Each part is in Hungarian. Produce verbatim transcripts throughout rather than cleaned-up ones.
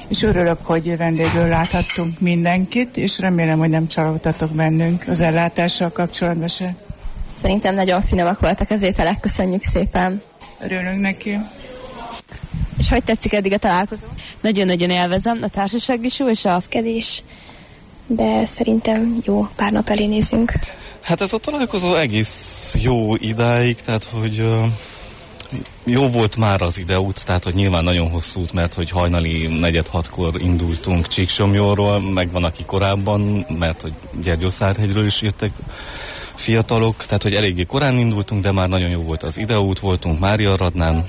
és örülök, hogy vendégül láthattunk mindenkit, és remélem, hogy nem csalódtatok bennünk az ellátással kapcsolatban se. Szerintem nagyon finomak voltak az ételek, köszönjük szépen. Örülünk neki. És hogy tetszik eddig a találkozó? Nagyon-nagyon élvezem a társasági show és a kedés, de szerintem jó, pár nap elé nézünk. Hát ez a találkozó egész jó idáig, tehát hogy uh, jó volt már az ideút, tehát hogy nyilván nagyon hosszú út, mert hogy hajnali negyed hatkor indultunk Csíksomlyóról, meg van aki korábban, mert hogy Gyergyószárhegyről is jöttek fiatalok, tehát hogy eléggé korán indultunk, de már nagyon jó volt az ideút, voltunk Máriaradnán,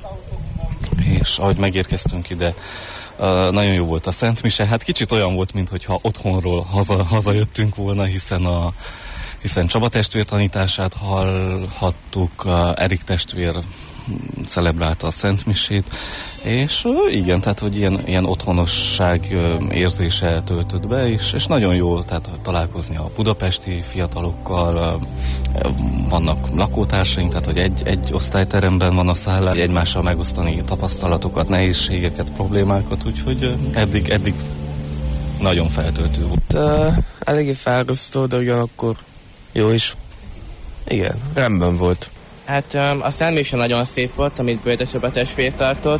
és ahogy megérkeztünk ide, uh, nagyon jó volt a Szentmise. Hát kicsit olyan volt, mintha otthonról haza, hazajöttünk volna, hiszen a hiszen Csaba testvér tanítását hallhattuk, uh, Erik testvér celebrálta a Szentmisét, és uh, igen, tehát hogy ilyen, ilyen otthonosság uh, érzése töltött be, és, és nagyon jó tehát találkozni a budapesti fiatalokkal, uh, vannak lakótársaink, tehát hogy egy, egy osztályteremben van a szállás, egymással megosztani tapasztalatokat, nehézségeket, problémákat, úgyhogy uh, eddig, eddig nagyon feltöltő volt. Uh, eléggé felrasztó, de ugyanakkor jó is. Igen, rendben volt. Hát um, a Szentmise nagyon szép volt, amit Böjde Csaba testvér tartott.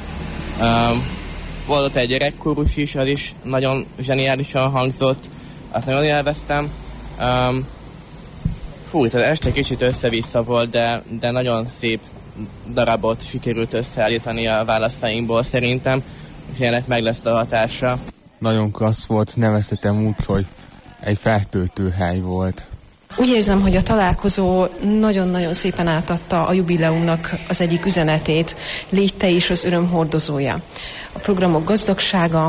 Um, volt egy gyerekkórus is, az is nagyon zseniálisan hangzott. Azt nagyon élveztem. Um, fú, az este kicsit össze-vissza volt, de, de nagyon szép darabot sikerült összeállítani a választainkból szerintem. És ennek meg lesz a hatása. Nagyon klassz volt, nevezhetem úgy, hogy egy feltöltő hely volt. Úgy érzem, hogy a találkozó nagyon-nagyon szépen átadta a jubileumnak az egyik üzenetét. Légy te is az öröm hordozója. A programok gazdagsága,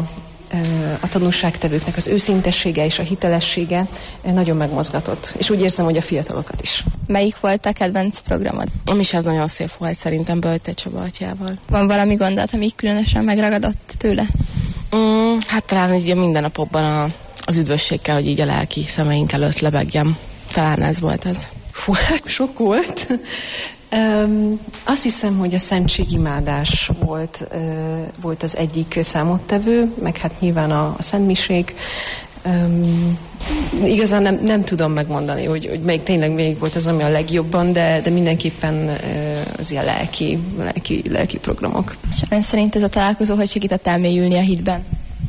a tanúságtevőknek az őszintessége és a hitelessége nagyon megmozgatott. És úgy érzem, hogy a fiatalokat is. Melyik volt a kedvenc programod? Ami is az nagyon szép volt szerintem Böjde Csaba atyával. Van valami gondolat, ami különösen megragadott tőle? Mm, hát talán így minden napokban a, az üdvösség kell, hogy így a lelki szemeink előtt lebegjem. Talán ez volt az. Fú, sok volt. Um, azt hiszem, hogy a szentségimádás volt, uh, volt az egyik számottevő, meg hát nyilván a, a szentmisék. Um, igazán nem, nem tudom megmondani, hogy, hogy melyik tényleg még volt az, ami a legjobban, de, de mindenképpen uh, az ilyen lelki, lelki, lelki programok. És ön szerint ez a találkozó hogy segített elmélyülni a hitben?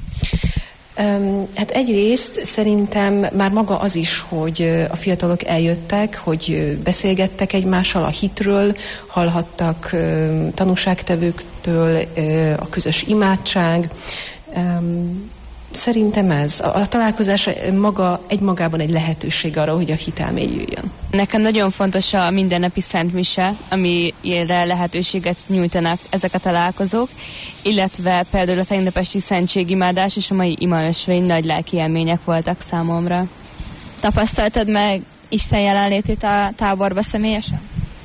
Um, hát egyrészt szerintem már maga az is, hogy a fiatalok eljöttek, hogy beszélgettek egymással a hitről, hallhattak um, tanúságtevőktől uh, a közös imádság. Um, Szerintem ez. A, a találkozás maga egymagában egy lehetőség arra, hogy a hit elmélyüljön. Nekem nagyon fontos a mindennapi szentmise, amire lehetőséget nyújtanak ezek a találkozók, illetve például a tegnapesti szentségimádás és a mai imaösvény nagy lelki élmények voltak számomra. Tapasztaltad meg Isten jelenlétét a táborba személyesen?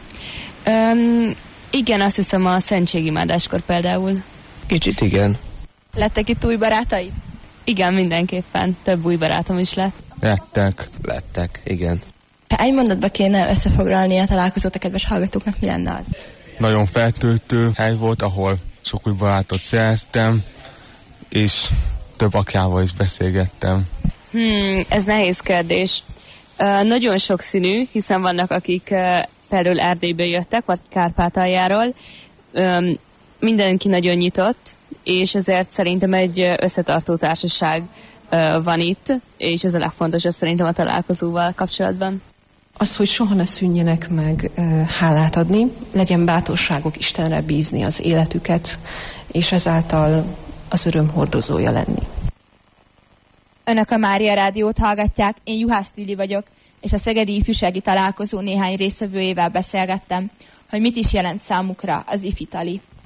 Öm, igen, azt hiszem a szentségimádáskor például. Kicsit igen. Lettek itt új barátaid? Igen, mindenképpen. Több új barátom is lett. Lettek. Lettek, igen. Ha egy mondatba kéne összefoglalni a találkozót a kedves hallgatóknak, mi lenne az? Nagyon feltöltő hely volt, ahol sok új barátot szereztem, és több atyával is beszélgettem. Hmm, ez nehéz kérdés. Uh, nagyon sokszínű, hiszen vannak, akik uh, például Erdélyből jöttek, vagy Kárpátaljáról. Um, mindenki nagyon nyitott, és ezért szerintem egy összetartó társaság uh, van itt, és ez a legfontosabb szerintem a találkozóval kapcsolatban. Az, hogy soha ne szűnjenek meg uh, hálát adni, legyen bátorságuk Istenre bízni az életüket, és ezáltal az öröm hordozója lenni. Önök a Mária Rádiót hallgatják, én Juhász Lili vagyok, és a Szegedi Ifjúsági Találkozó néhány résztvevőjével beszélgettem, hogy mit is jelent számukra az ifitali.